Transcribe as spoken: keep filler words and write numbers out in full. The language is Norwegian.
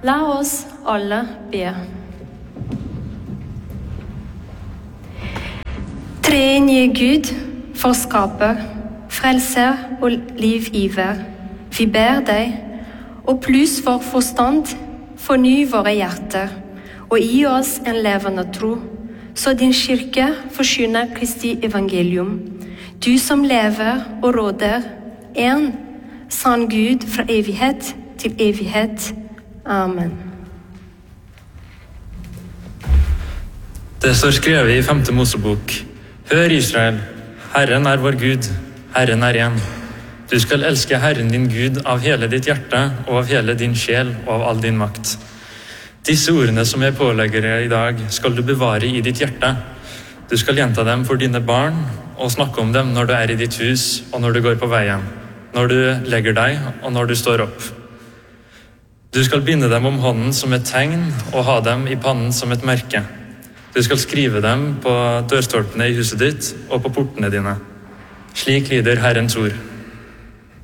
La oss alle be. Treenige Gud, forskaper, frelser og liviver, vi ber deg, og pluss vår forstand, forny våre hjerter, og gi oss en levende tro, så din kirke forsyner Kristi evangelium. Du som lever og råder, en sann Gud fra evighet til evighet. Amen. Det står skrevet i femte Mosebok. Hør Israel, Herren er vår Gud, Herren er en. Du skal elske Herren din Gud av hele ditt hjerte og av hele din sjel og av all din makt. Disse ordene som jeg pålegger deg i dag skal du bevare i ditt hjerte. Du skal gjenta dem for dine barn og snakke om dem når du er i ditt hus og når du går på veien, når du legger deg og når du står opp. Du skal binde dem om hånden som et tegn og ha dem i pannen som et merke. Du skal skrive dem på dørstolpene i huset ditt og på portene dine. Slik lyder Herrens ord.